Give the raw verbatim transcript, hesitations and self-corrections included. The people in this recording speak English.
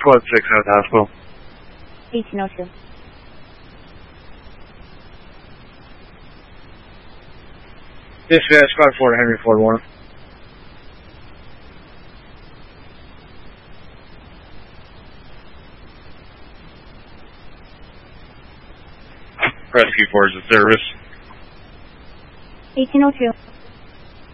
Squad six out of the hospital. eighteen oh two. Dispatch, Squad four to Henry Ford one. Rescue Force of service. eighteen oh two.